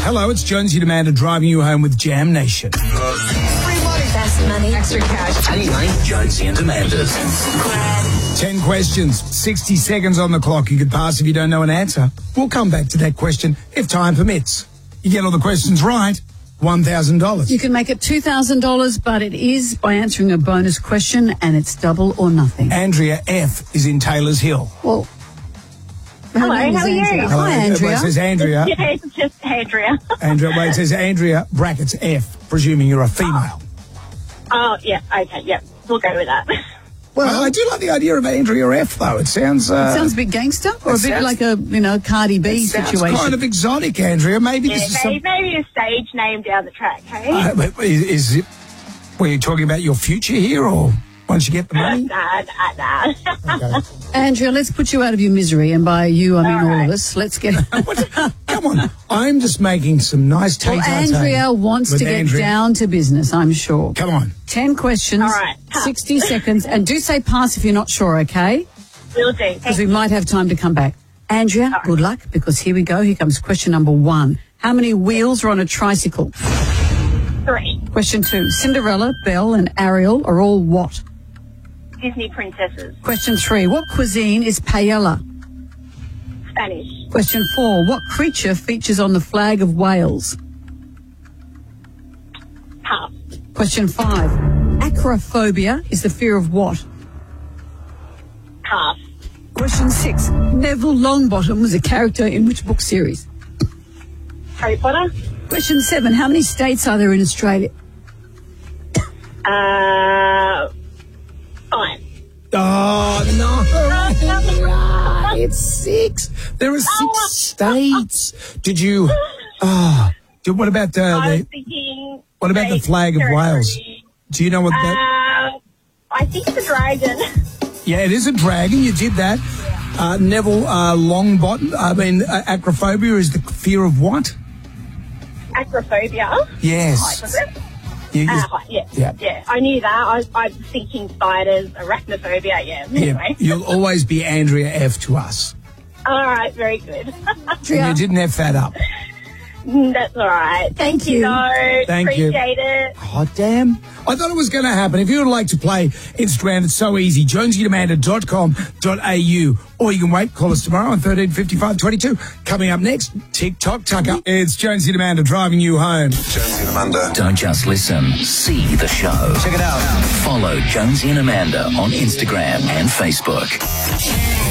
Hello, it's Jonesy and Amanda driving you home with Jam Nation. Best money, extra cash. 89 Jonesy and Amanda's. 10 questions, 60 seconds on the clock. You could pass if you don't know an answer. We'll come back to that question if time permits. You get all the questions right, $1,000. You can make it $2,000, but it is by answering a bonus question, and it's double or nothing. Andrea F. is in Taylor's Hill. Well, Hello, how are you? Hello, Hi, Andrea. It says Andrea. Yeah, it's just Andrea. Andrea, wait, it says Andrea, brackets F, presuming you're a female. Oh, yeah, okay, yeah. We'll go with that. Well, I do like the idea of Andrea F, though. It sounds... It sounds a bit gangster, or a bit like a, Cardi B situation. Sounds kind of exotic, Andrea. Maybe Yeah, this is some... maybe a stage name down the track, hey? Is it... Were you talking about your future here, or once you get the money? Nah. Okay. Andrea, let's put you out of your misery, and by you, I mean all right. of us. Let's get... Come on. I'm just making some nice Well, Andrea wants to get down to business, I'm sure. Come on. 10 questions, All right. 60 seconds, and do say pass if you're not sure, okay? Will do. Because we might have time to come back. Andrea, good luck, because here we go. Here comes question number 1. How many wheels are on a tricycle? 3. Question 2. Cinderella, Belle, and Ariel are all what? Disney princesses. Question 3. What cuisine is paella? Spanish. Question 4. What creature features on the flag of Wales? Pass. Question 5. Acrophobia is the fear of what? Pass. Question 6. Neville Longbottom was a character in which book series? Harry Potter. Question 7. How many states are there in Australia? 5. Oh, no. It's 6. There are 6 states. Did you... what about I was the... thinking... What about the flag of Wales? Do you know what that... I think it's a dragon. Yeah, it is a dragon. You did that. Neville Longbottom. Acrophobia is the fear of what? Acrophobia. Yes. Was it? Yeah. I knew that. I was thinking spiders, arachnophobia, yeah. Anyway. You'll always be Andrea F to us. All right, very good. And you didn't have that up. That's all right. Thank you. Thank you. Appreciate it. Oh, damn. I thought it was going to happen. If you would like to play Instagram, it's so easy. jonesyandamanda.com.au. Or you can wait. Call us tomorrow on 135522. Coming up next, TikTok Tucker. It's Jonesy and Amanda driving you home. Jonesy and Amanda. Don't just listen, see the show. Check it out. Follow Jonesy and Amanda on Instagram and Facebook.